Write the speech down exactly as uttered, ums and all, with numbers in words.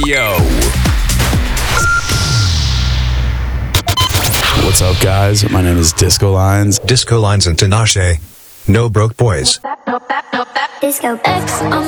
Radio. What's up, guys? My name is Disco Lines. Disco Lines and Tinashe. No broke boys. Disco X on